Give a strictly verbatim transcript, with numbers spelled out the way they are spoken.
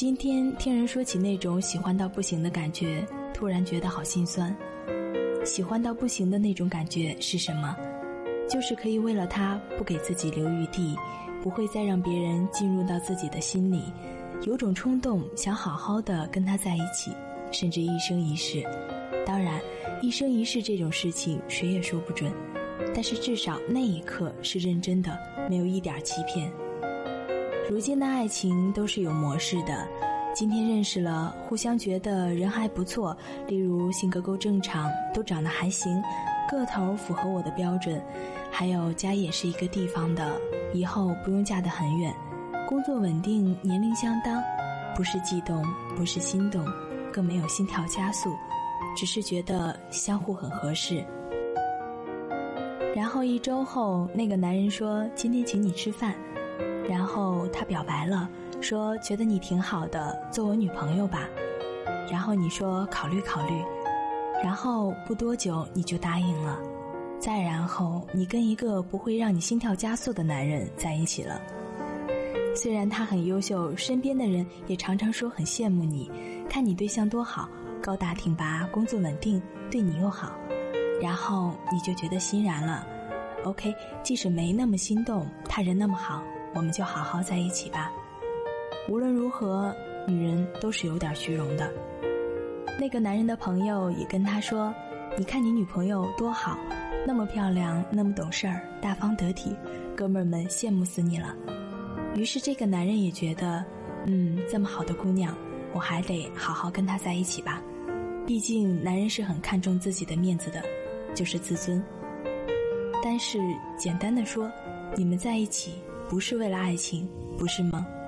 今天听人说起那种喜欢到不行的感觉，突然觉得好心酸。喜欢到不行的那种感觉是什么？就是可以为了他不给自己留余地，不会再让别人进入到自己的心里，有种冲动想好好的跟他在一起，甚至一生一世。当然一生一世这种事情谁也说不准，但是至少那一刻是认真的，没有一点欺骗。如今的爱情都是有模式的，今天认识了，互相觉得人还不错，例如性格够正常，都长得还行，个头符合我的标准，还有家也是一个地方的，以后不用嫁得很远，工作稳定，年龄相当，不是悸动，不是心动，更没有心跳加速，只是觉得相互很合适。然后一周后，那个男人说今天请你吃饭，然后他表白了，说觉得你挺好的，做我女朋友吧。然后你说考虑考虑，然后不多久你就答应了。再然后你跟一个不会让你心跳加速的男人在一起了。虽然他很优秀，身边的人也常常说很羡慕你，看你对象多好，高大挺拔，工作稳定，对你又好，然后你就觉得欣然了。 OK， 即使没那么心动，他人那么好，我们就好好在一起吧。无论如何，女人都是有点虚荣的。那个男人的朋友也跟他说，你看你女朋友多好，那么漂亮，那么懂事儿，大方得体，哥们儿们羡慕死你了。于是这个男人也觉得，嗯，这么好的姑娘，我还得好好跟她在一起吧。毕竟男人是很看重自己的面子的，就是自尊。但是简单的说，你们在一起不是为了爱情，不是吗？